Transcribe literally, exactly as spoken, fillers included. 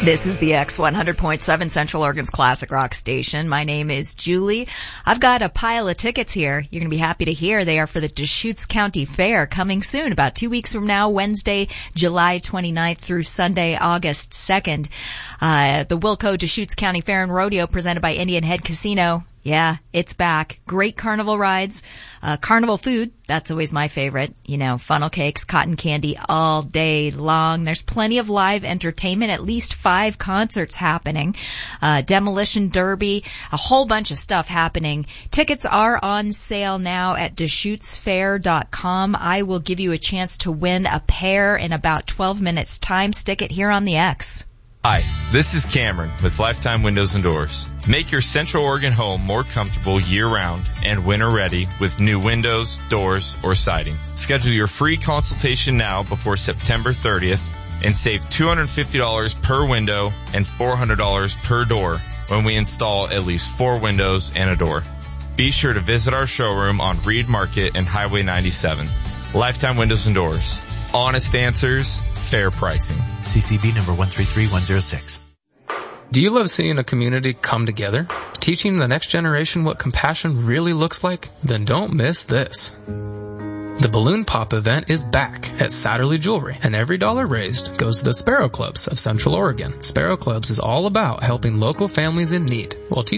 This is the X one hundred point seven Central Oregon's classic rock station. My name is Julie. I've got a pile of tickets here. You're going to be happy to hear they are for the Deschutes County Fair coming soon, about two weeks from now, Wednesday, July twenty-ninth through Sunday, August second. Uh, the Wilco Deschutes County Fair and Rodeo presented by Indian Head Casino. Yeah, it's back. Great carnival rides, uh, carnival food. That's always my favorite. You know, funnel cakes, cotton candy all day long. There's plenty of live entertainment, at least five concerts happening, uh, demolition derby, a whole bunch of stuff happening. Tickets are on sale now at deschutes fair dot com. I will give you a chance to win a pair in about twelve minutes time. Stick it here on the X. Hi, this is Cameron with Lifetime Windows and Doors. Make your Central Oregon home more comfortable year-round and winter-ready with new windows, doors, or siding. Schedule your free consultation now before September thirtieth and save two hundred fifty dollars per window and four hundred dollars per door when we install at least four windows and a door. Be sure to visit our showroom on Reed Market and Highway ninety-seven. Lifetime Windows and Doors. Honest answers, fair pricing. C C B number one three three one zero six. Do you love seeing a community come together? Teaching the next generation what compassion really looks like? Then don't miss this. The Balloon Pop event is back at Satterley Jewelry, and every dollar raised goes to the Sparrow Clubs of Central Oregon. Sparrow Clubs is all about helping local families in need while teaching